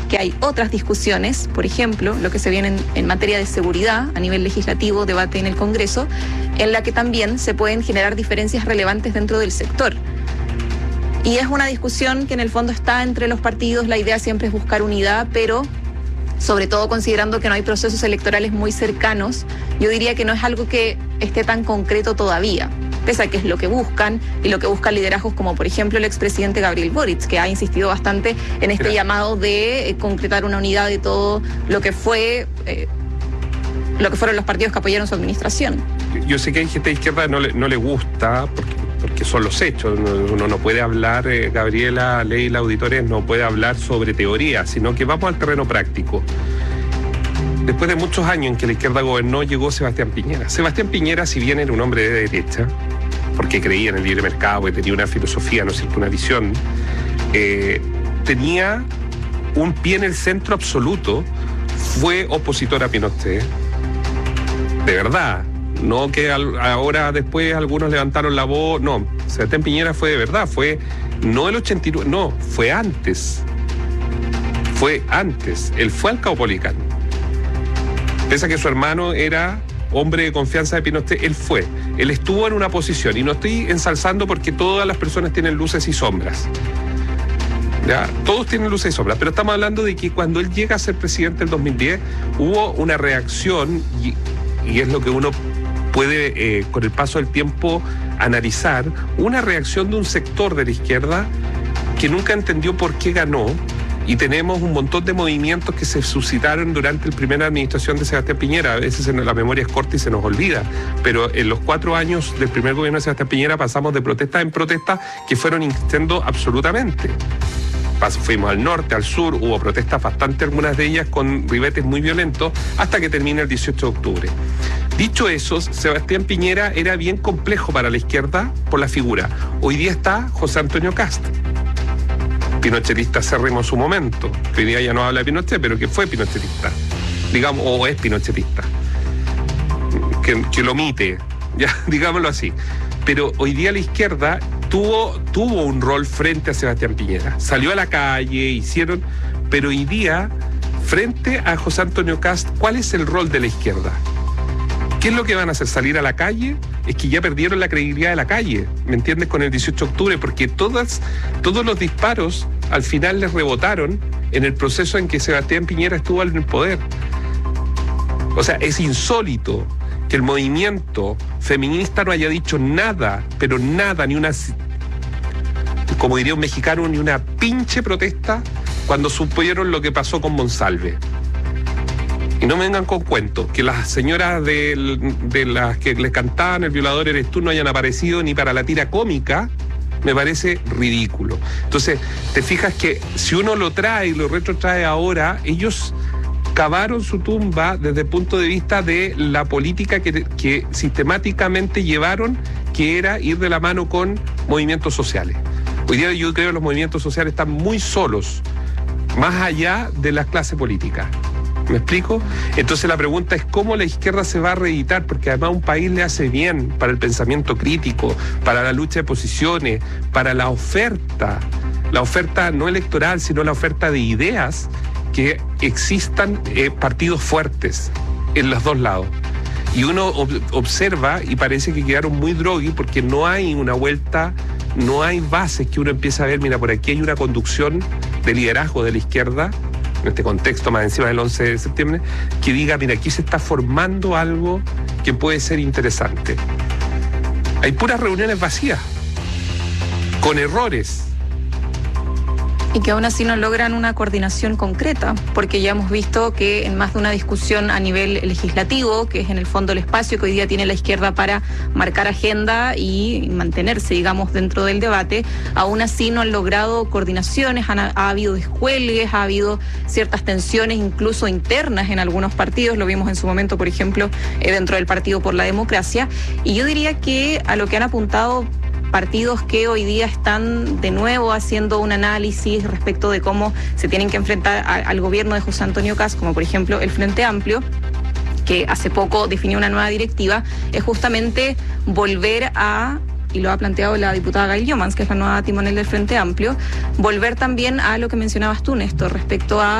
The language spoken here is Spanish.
que hay otras discusiones, por ejemplo, lo que se viene en materia de seguridad a nivel legislativo, debate en el Congreso, en la que también se pueden generar diferencias relevantes dentro del sector. Y es una discusión que en el fondo está entre los partidos, la idea siempre es buscar unidad, pero sobre todo considerando que no hay procesos electorales muy cercanos, yo diría que no es algo que esté tan concreto todavía, pese a que es lo que buscan y lo que buscan liderazgos como por ejemplo el expresidente Gabriel Boric, que ha insistido bastante en este llamado de concretar una unidad de todo lo que fue lo que fueron los partidos que apoyaron su administración. Yo sé que hay gente de izquierda no le gusta porque son los hechos. Uno no puede hablar, Gabriela, Leila, auditores, no puede hablar sobre teoría, sino que vamos al terreno práctico. Después de muchos años en que la izquierda gobernó, llegó Sebastián Piñera. Sebastián Piñera, si bien era un hombre de derecha, porque creía en el libre mercado y tenía una filosofía, ¿no es cierto?, una visión, tenía un pie en el centro absoluto, fue opositor a Pinochet, de verdad. No que ahora después algunos levantaron la voz, no, Sebastián Piñera fue de verdad, fue no el 89, no, fue antes, él fue al Caupolicán. Pese a que su hermano era hombre de confianza de Pinochet, él estuvo en una posición, y no estoy ensalzando porque todas las personas tienen luces y sombras. ¿Ya? Todos tienen luces y sombras, pero estamos hablando de que cuando él llega a ser presidente en 2010, hubo una reacción, y es lo que uno puede, con el paso del tiempo, analizar, una reacción de un sector de la izquierda que nunca entendió por qué ganó, y tenemos un montón de movimientos que se suscitaron durante la primera administración de Sebastián Piñera. A veces la memoria es corta y se nos olvida, pero en los 4 años del primer gobierno de Sebastián Piñera pasamos de protesta en protesta que fueron insistiendo absolutamente. Fuimos al norte, al sur, hubo protestas bastante, algunas de ellas con ribetes muy violentos, hasta que termina el 18 de octubre. Dicho eso, Sebastián Piñera era bien complejo para la izquierda por la figura. Hoy día está José Antonio Kast, pinochetista acérrimo en su momento, que hoy día ya no habla de Pinochet, pero que fue pinochetista, digamos, o es pinochetista, que lo omite, ya, digámoslo así. Pero hoy día la izquierda tuvo un rol frente a Sebastián Piñera. Salió a la calle, pero hoy día, frente a José Antonio Kast, ¿cuál es el rol de la izquierda? ¿Qué es lo que van a hacer? ¿Salir a la calle? Es que ya perdieron la credibilidad de la calle, ¿me entiendes? Con el 18 de octubre, porque todos los disparos al final les rebotaron en el proceso en que Sebastián Piñera estuvo en el poder. O sea, es insólito que el movimiento feminista no haya dicho nada, pero nada, ni una, como diría un mexicano, ni una pinche protesta cuando supieron lo que pasó con Monsalve. Y no me vengan con cuentos, que las señoras de las que les cantaban El violador eres tú no hayan aparecido ni para la tira cómica, me parece ridículo. Entonces, te fijas que si uno lo trae y lo retrotrae ahora, ellos cavaron su tumba desde el punto de vista de la política que sistemáticamente llevaron, que era ir de la mano con movimientos sociales. Hoy día yo creo que los movimientos sociales están muy solos, más allá de las clases políticas. ¿Me explico? Entonces la pregunta es cómo la izquierda se va a reeditar, porque además un país le hace bien para el pensamiento crítico, para la lucha de posiciones, para la oferta no electoral, sino la oferta de ideas, que existan partidos fuertes en los dos lados. Y uno observa y parece que quedaron muy drogui porque no hay una vuelta, no hay bases que uno empiece a ver, mira, por aquí hay una conducción de liderazgo de la izquierda, en este contexto más encima del 11 de septiembre, que diga, mira, aquí se está formando algo que puede ser interesante. Hay puras reuniones vacías, con errores. Y que aún así no logran una coordinación concreta, porque ya hemos visto que en más de una discusión a nivel legislativo, que es en el fondo el espacio que hoy día tiene la izquierda para marcar agenda y mantenerse, digamos, dentro del debate, aún así no han logrado coordinaciones, ha habido descuelgues, ha habido ciertas tensiones incluso internas en algunos partidos, lo vimos en su momento, por ejemplo, dentro del Partido por la Democracia, y yo diría que a lo que han apuntado partidos que hoy día están de nuevo haciendo un análisis respecto de cómo se tienen que enfrentar al gobierno de José Antonio Kast, como por ejemplo el Frente Amplio, que hace poco definió una nueva directiva, es justamente volver a, y lo ha planteado la diputada Gail Jomans, que es la nueva timonel del Frente Amplio, volver también a lo que mencionabas tú, Néstor, respecto a